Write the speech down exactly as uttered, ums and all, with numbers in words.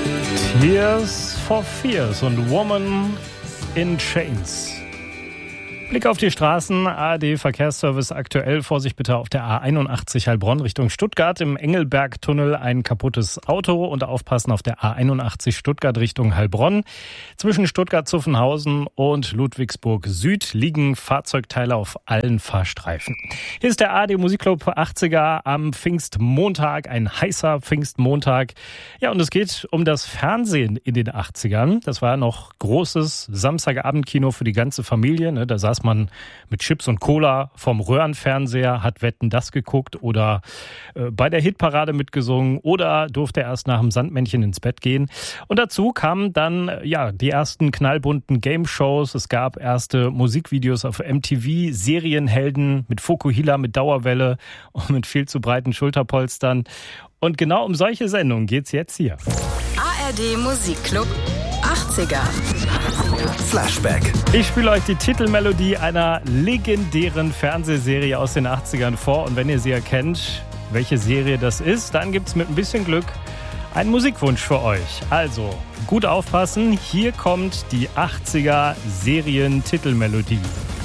Tears for Fears und Woman in Chains. Blick auf die Straßen, A R D Verkehrsservice aktuell. Vorsicht bitte auf der A einundachtzig Heilbronn Richtung Stuttgart. Im Engelbergtunnel ein kaputtes Auto und aufpassen auf der A einundachtzig Stuttgart Richtung Heilbronn. Zwischen Stuttgart-Zuffenhausen und Ludwigsburg Süd liegen Fahrzeugteile auf allen Fahrstreifen. Hier ist der A R D Musikclub achtziger am Pfingstmontag, ein heißer Pfingstmontag. Ja, und es geht um das Fernsehen in den achtzigern. Das war noch großes Samstagabendkino für die ganze Familie, ne? Da saß man mit Chips und Cola vom Röhrenfernseher, hat Wetten, das geguckt oder äh, bei der Hitparade mitgesungen oder durfte erst nach dem Sandmännchen ins Bett gehen. Und dazu kamen dann ja die ersten knallbunten Game-Shows. Es gab erste Musikvideos auf M T V, Serienhelden mit Fukuhila, mit Dauerwelle und mit viel zu breiten Schulterpolstern. Und genau um solche Sendungen geht's jetzt hier. A R D Musikclub achtziger. Flashback. Ich spiele euch die Titelmelodie einer legendären Fernsehserie aus den achtzigern vor. Und wenn ihr sie erkennt, welche Serie das ist, dann gibt's mit ein bisschen Glück einen Musikwunsch für euch. Also, gut aufpassen, hier kommt die achtziger Serien-Titelmelodie.